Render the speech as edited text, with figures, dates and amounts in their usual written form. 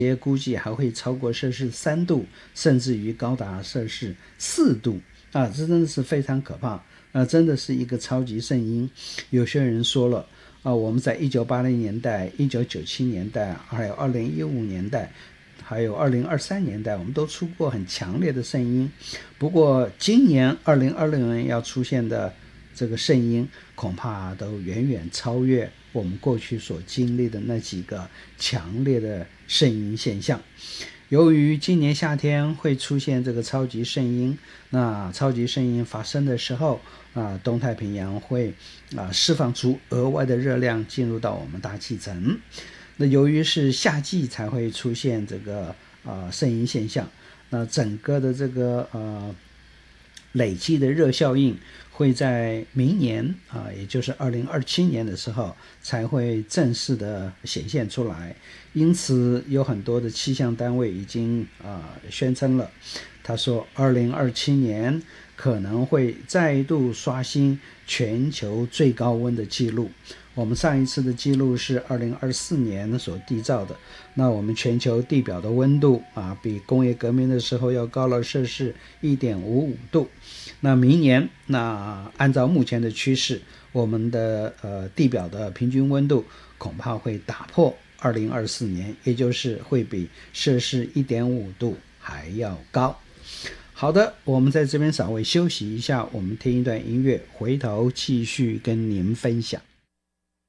也估计还会超过摄氏3度，甚至于高达摄氏4度啊！这真的是非常可怕真的是一个超级圣婴。有些人说了我们在1980年代、1997年代，还有2015年代，还有2023年代，我们都出过很强烈的圣婴。不过今年2020年要出现的这个圣婴，恐怕都远远超越我们过去所经历的那几个强烈的圣婴现象。由于今年夏天会出现这个超级圣婴，那超级圣婴发生的时候东太平洋会释放出额外的热量进入到我们大气层。那由于是夏季才会出现这个圣婴现象，那整个的这个累积的热效应会在明年也就是2027年的时候才会正式的显现出来。因此有很多的气象单位已经宣称了，他说2027年可能会再度刷新全球最高温的记录。我们上一次的记录是2024年所缔造的，那我们全球地表的温度比工业革命的时候要高了摄氏 1.55 度。那明年按照目前的趋势，我们的地表的平均温度恐怕会打破2024年，也就是会比摄氏 1.5 度还要高。好的，我们在这边稍微休息一下，我们听一段音乐，回头继续跟您分享。